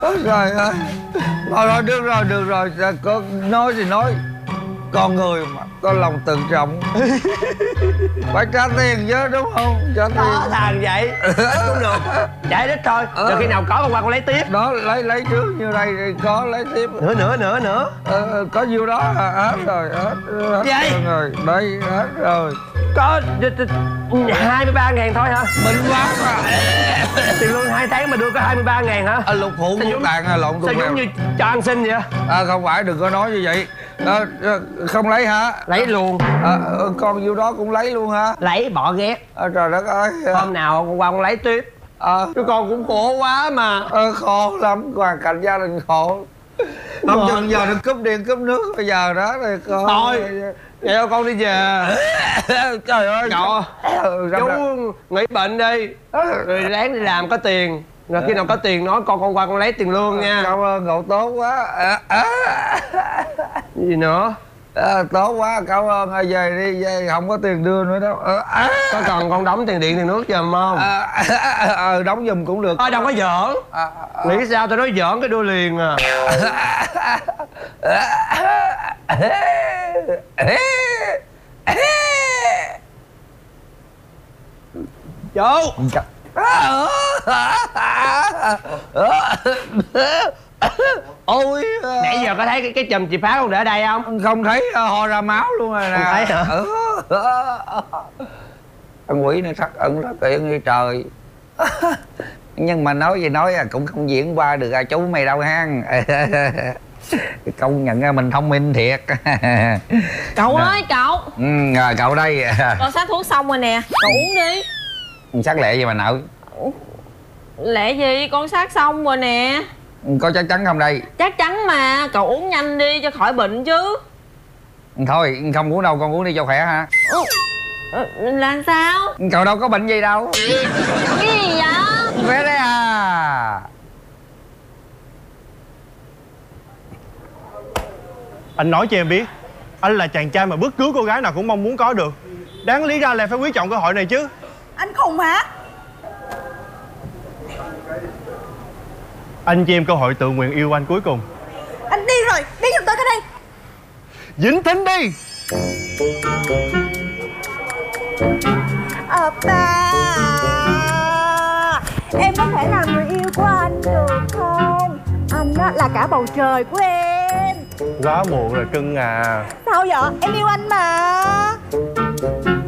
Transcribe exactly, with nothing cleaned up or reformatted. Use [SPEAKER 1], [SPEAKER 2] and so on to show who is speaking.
[SPEAKER 1] Ôi trời ơi. Thôi thôi được rồi, được rồi. Có nói thì nói. Con người mà có lòng tự trọng phải trả tiền chứ đúng không? Trả tiền.
[SPEAKER 2] Có thằng vậy. Cũng được. Chạy đích thôi. Rồi khi nào có con qua con lấy tiếp.
[SPEAKER 1] Đó, lấy lấy trước như đây thì có lấy tiếp.
[SPEAKER 2] Nữa nữa nữa nữa.
[SPEAKER 1] Ờ, có nhiêu đó à, hết rồi, hết, hết
[SPEAKER 2] Vậy?
[SPEAKER 1] rồi. Đây, hết rồi.
[SPEAKER 2] Có hai mươi ba ngàn thôi hả?
[SPEAKER 1] Mình quá mà.
[SPEAKER 2] Tiền lương hai tháng mà đưa có hai mươi ba ngàn hả?
[SPEAKER 1] À, lục phụ lục tàn à, lộn
[SPEAKER 2] Sao
[SPEAKER 1] tụi
[SPEAKER 2] giống
[SPEAKER 1] mèo.
[SPEAKER 2] như cho ăn xin vậy?
[SPEAKER 1] À, không phải, đừng có nói như vậy. À, không lấy hả?
[SPEAKER 2] Lấy luôn.
[SPEAKER 1] À, con nhiêu đó cũng lấy luôn hả?
[SPEAKER 2] Lấy bỏ ghét.
[SPEAKER 1] À, trời đất ơi.
[SPEAKER 2] Hôm nào con qua con lấy tiếp.
[SPEAKER 1] À,
[SPEAKER 2] Chứ con cũng khổ quá mà.
[SPEAKER 1] à, khổ lắm, hoàn cảnh gia đình khổ. Không chừng giờ nó cúp điện cúp nước bây giờ đó thì con.
[SPEAKER 2] Thôi vậy thôi con đi về.
[SPEAKER 1] Trời ơi.
[SPEAKER 2] Cậu chú nghỉ bệnh đi. Rồi ráng đi làm có tiền. Rồi khi nào có tiền nói con con qua con lấy tiền lương nha.
[SPEAKER 1] Cảm ơn cậu tốt quá. À, à.
[SPEAKER 2] Gì nữa?
[SPEAKER 1] À, tốt quá, cảm ơn. À, về đi, về không có tiền đưa nữa đâu. À, à.
[SPEAKER 2] Có cần con đóng tiền điện tiền nước giùm không?
[SPEAKER 1] À, à, à, đóng giùm cũng được.
[SPEAKER 2] Thôi đâu có giỡn. À, à, nghĩ sao tôi nói giỡn cái đuôi liền à. Chú.
[SPEAKER 1] Ôi,
[SPEAKER 2] Nãy giờ có thấy cái, cái chùm chìa phá con để ở đây không?
[SPEAKER 1] không thấy, ho ra máu luôn rồi nè.
[SPEAKER 2] Không thấy hả?
[SPEAKER 1] Con quỷ này sắc ẩn rất tiện như trời. Nhưng mà nói gì nói cũng không diễn qua được à, chú mày đâu hang. Công nhận ra mình thông minh thiệt.
[SPEAKER 3] Cậu ơi cậu.
[SPEAKER 1] Ừ, rồi cậu đây.
[SPEAKER 3] Con sát thuốc xong rồi nè, cậu uống đi.
[SPEAKER 1] Sát lẹ gì mà nợ?
[SPEAKER 3] Lẹ gì, con sát xong rồi nè.
[SPEAKER 1] Có chắc chắn không đây?
[SPEAKER 3] Chắc chắn mà, cậu uống nhanh đi cho khỏi bệnh chứ.
[SPEAKER 1] Thôi không uống đâu, con uống đi cho khỏe ha.
[SPEAKER 3] Ừ, là sao?
[SPEAKER 1] Cậu đâu có bệnh gì đâu.
[SPEAKER 3] Cái gì vậy?
[SPEAKER 1] Khỏe đấy à.
[SPEAKER 4] Anh nói cho em biết, anh là chàng trai mà bất cứ cô gái nào cũng mong muốn có được. Đáng lý ra là phải quý trọng cơ hội này chứ.
[SPEAKER 5] Anh khùng hả?
[SPEAKER 4] Anh cho em cơ hội tự nguyện yêu anh cuối cùng.
[SPEAKER 5] Anh đi rồi, đi giùm tôi cái đây.
[SPEAKER 4] Dính thính đi.
[SPEAKER 5] Ờ ba, em có thể làm người yêu của anh được không? Anh á là cả bầu trời của em.
[SPEAKER 4] Quá muộn rồi cưng à.
[SPEAKER 5] Sao vậy? Em yêu anh mà.